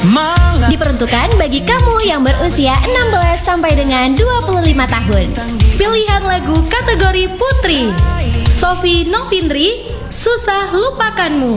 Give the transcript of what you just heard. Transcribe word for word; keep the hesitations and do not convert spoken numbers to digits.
Diperuntukkan bagi kamu yang berusia enam belas sampai dengan dua puluh lima tahun. Pilihan lagu kategori Putri, Sophie Novindri, Susah Lupakanmu.